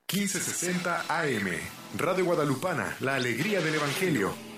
1560 AM. Radio Guadalupana, la alegría del Evangelio.